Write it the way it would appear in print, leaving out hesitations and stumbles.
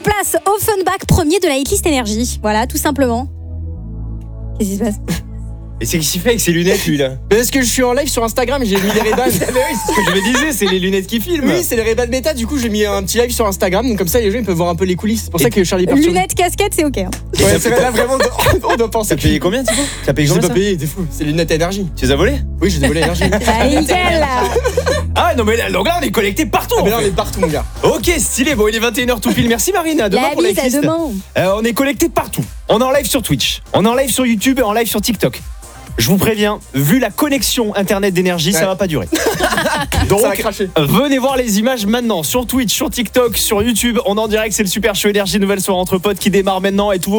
place Offenbach premier de la hitlist énergie. Voilà, tout simplement. Qu'est-ce qui se passe? Et c'est qu'est-ce qu'il fait avec ses lunettes, lui, là? Parce que je suis en live sur Instagram et j'ai mis les Ray-Ban. C'est ce que je me disais, c'est les lunettes qui filment. Oui, c'est les Ray-Ban Meta, du coup j'ai mis un petit live sur Instagram, donc comme ça les gens ils peuvent voir un peu les coulisses. C'est pour ça que Charlie est perturbé. Lunettes, casquette, c'est ok. Hein. Ouais, c'est là vraiment, on doit penser. T'as payé combien, Thibaut? T'as payé Je l'ai combien pas ça? payé, t'es fou. C'est les lunettes énergie. Tu les as volées? Oui, j'ai volé énergie. Allez, nickel là. Ah non mais là, donc là on est connectés partout. Ah, mais là en on fait. est partout, mon gars. Ok, stylé. Bon, il est 21h tout pile. Merci Marine. À demain La pour la bise, à hitlist. demain. On est connectés partout. On est en live sur Twitch, on est en live sur YouTube et en live sur TikTok. Je vous préviens, vu la connexion internet d'énergie, ça va pas durer. Donc, Ça va cracher. venez voir les images maintenant sur Twitch, sur TikTok, sur YouTube. On est en direct, c'est le Super Show Énergie, nouvelle soirée entre potes qui démarre maintenant et tout.